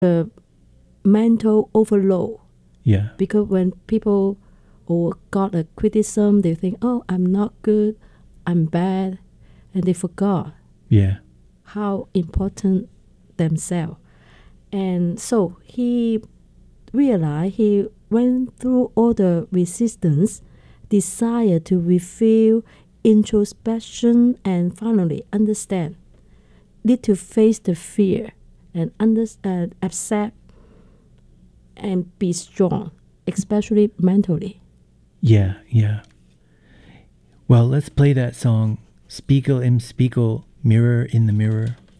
a mental overload. Yeah. Because when people or got a criticism, they think, oh, I'm not good, I'm bad, and they forgot Yeah. how important themselves. And so he realized he went through all the resistance, desire to reveal, introspection, and finally understand. Need to face the fear and understand, accept, and be strong, especially mentally. Yeah, yeah. Well, let's play that song, Spiegel im Spiegel, Mirror in the Mirror.